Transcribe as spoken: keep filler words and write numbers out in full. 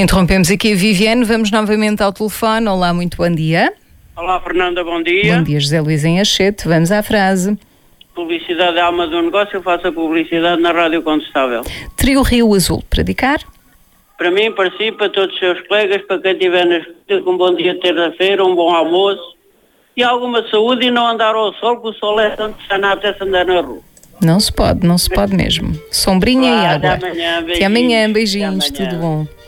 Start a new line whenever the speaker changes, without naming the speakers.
Interrompemos aqui a Viviane, vamos novamente ao telefone. Olá, muito bom dia.
Olá, Fernanda, bom dia.
Bom dia, José Luís em Achete. Vamos à frase.
Publicidade é a alma do negócio, eu faço a publicidade na Rádio Contestável.
Trio Rio Azul, para dedicar?
Para mim, para si, para todos os seus colegas, para quem estiver na escuta, um bom dia de terça-feira, um bom almoço e alguma saúde e não andar ao sol, porque o sol é tanto que está até se andar na rua.
Não se pode, não se pode mesmo. Sombrinha
Claro,
e água.
até amanhã, beijinhos.
Até amanhã, beijinhos,
Até amanhã.
tudo bom.